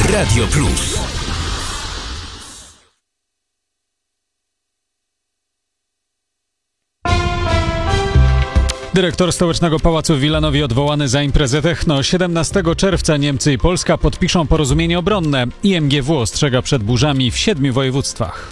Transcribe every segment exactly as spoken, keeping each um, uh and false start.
Radio Plus. Dyrektor Stołecznego Pałacu w Wilanowie odwołany za imprezę techno. siedemnastego czerwca Niemcy i Polska podpiszą porozumienie obronne. I M G W ostrzega przed burzami w siedmiu województwach.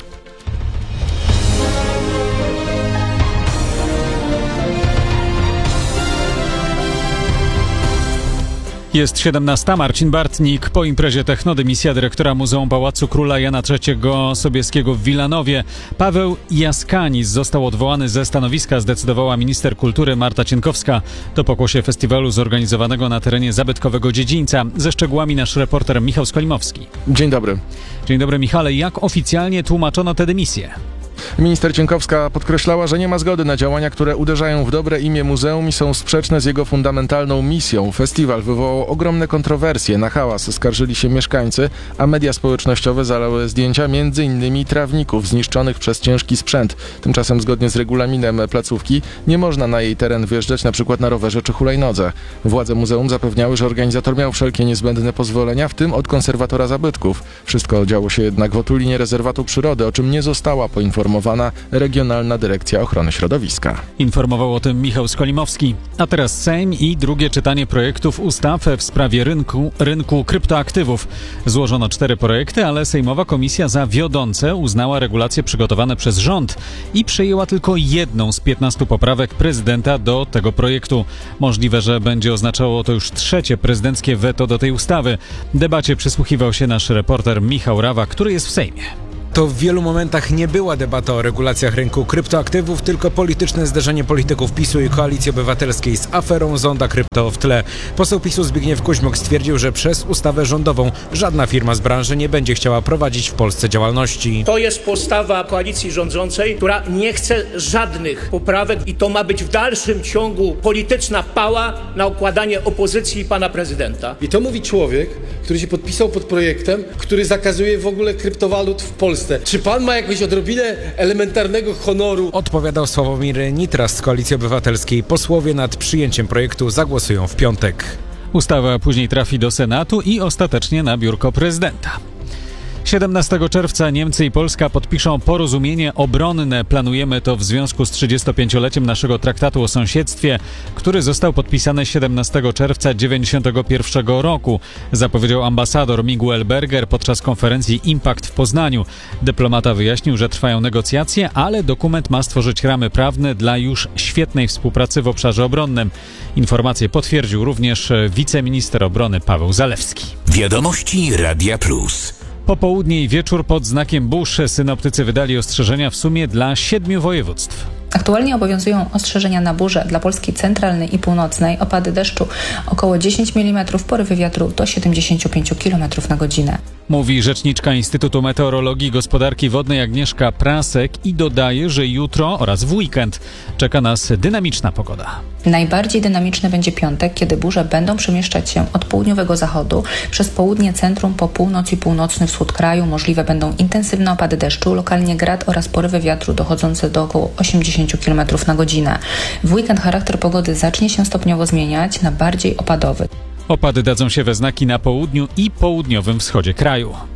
Jest siedemnasta. Marcin Bartnik. Po imprezie techno dymisja dyrektora Muzeum Pałacu Króla Jana trzeciego Sobieskiego w Wilanowie. Paweł Jaskanis został odwołany ze stanowiska, zdecydowała minister kultury Marta Cienkowska. To pokłosie festiwalu zorganizowanego na terenie zabytkowego dziedzińca. Ze szczegółami nasz reporter Michał Skolimowski. Dzień dobry. Dzień dobry, Michale. Jak oficjalnie tłumaczono tę dymisję? Minister Cienkowska podkreślała, że nie ma zgody na działania, które uderzają w dobre imię muzeum i są sprzeczne z jego fundamentalną misją. Festiwal wywołał ogromne kontrowersje. Na hałas skarżyli się mieszkańcy, a media społecznościowe zalały zdjęcia między innymi trawników zniszczonych przez ciężki sprzęt. Tymczasem zgodnie z regulaminem placówki nie można na jej teren wjeżdżać np. na rowerze czy hulajnodze. Władze muzeum zapewniały, że organizator miał wszelkie niezbędne pozwolenia, w tym od konserwatora zabytków. Wszystko działo się jednak w otulinie rezerwatu przyrody, o czym nie została poinformowana Regionalna Dyrekcja Ochrony Środowiska. Informował o tym Michał Skolimowski. A teraz Sejm i drugie czytanie projektów ustaw w sprawie rynku, rynku kryptoaktywów. Złożono cztery projekty, ale Sejmowa Komisja za wiodące uznała regulacje przygotowane przez rząd i przyjęła tylko jedną z piętnastu poprawek prezydenta do tego projektu. Możliwe, że będzie oznaczało to już trzecie prezydenckie weto do tej ustawy. Debacie przysłuchiwał się nasz reporter Michał Rawa, który jest w Sejmie. To w wielu momentach nie była debata o regulacjach rynku kryptoaktywów, tylko polityczne zderzenie polityków PiSu i Koalicji Obywatelskiej z aferą Zonda Krypto w tle. Poseł PiSu Zbigniew Kuźmiuk stwierdził, że przez ustawę rządową żadna firma z branży nie będzie chciała prowadzić w Polsce działalności. To jest postawa koalicji rządzącej, która nie chce żadnych poprawek i to ma być w dalszym ciągu polityczna pała na okładanie opozycji i pana prezydenta. I to mówi człowiek, który się podpisał pod projektem, który zakazuje w ogóle kryptowalut w Polsce. Czy pan ma jakąś odrobinę elementarnego honoru? Odpowiadał Sławomir Nitras z Koalicji Obywatelskiej. Posłowie nad przyjęciem projektu zagłosują w piątek. Ustawa później trafi do Senatu i ostatecznie na biurko prezydenta. siedemnastego czerwca Niemcy i Polska podpiszą porozumienie obronne. Planujemy to w związku z trzydziestopięcioleciem naszego traktatu o sąsiedztwie, który został podpisany siedemnastego czerwca dziewięćdziesiątego pierwszego roku, zapowiedział ambasador Miguel Berger podczas konferencji Impact w Poznaniu. Dyplomata wyjaśnił, że trwają negocjacje, ale dokument ma stworzyć ramy prawne dla już świetnej współpracy w obszarze obronnym. Informację potwierdził również wiceminister obrony Paweł Zalewski. Wiadomości Radia Plus. Popołudnie i wieczór pod znakiem burz synoptycy wydali ostrzeżenia w sumie dla siedmiu województw. Aktualnie obowiązują ostrzeżenia na burze dla Polski centralnej i północnej, opady deszczu około dziesięć milimetrów, porywy wiatru do siedemdziesiąt pięć kilometrów na godzinę. Mówi rzeczniczka Instytutu Meteorologii i Gospodarki Wodnej Agnieszka Prasek i dodaje, że jutro oraz w weekend czeka nas dynamiczna pogoda. Najbardziej dynamiczny będzie piątek, kiedy burze będą przemieszczać się od południowego zachodu przez południe centrum po północ i północny wschód kraju. Możliwe będą intensywne opady deszczu, lokalnie grad oraz porywy wiatru dochodzące do około osiemdziesiąt kilometrów na godzinę. W weekend charakter pogody zacznie się stopniowo zmieniać na bardziej opadowy. Opady dadzą się we znaki na południu i południowym wschodzie kraju.